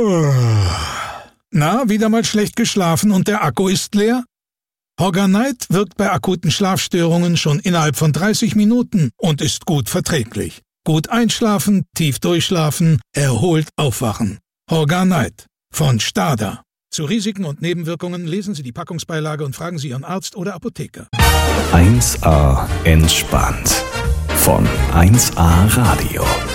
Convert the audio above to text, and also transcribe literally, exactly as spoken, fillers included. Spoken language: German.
Na, wieder mal schlecht geschlafen und der Akku ist leer? Hogger-Night wirkt bei akuten Schlafstörungen schon innerhalb von dreißig Minuten und ist gut verträglich. Gut einschlafen, tief durchschlafen, erholt aufwachen. Hogger-Night von Stada. Zu Risiken und Nebenwirkungen lesen Sie die Packungsbeilage und fragen Sie Ihren Arzt oder Apotheker. eins A entspannt von eins A Radio.